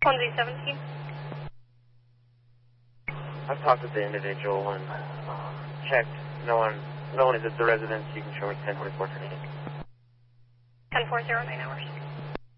1Z17. I've talked with the individual and checked. No one is at the residence. You can show me 1024 10 10-4, 0, 9 hours.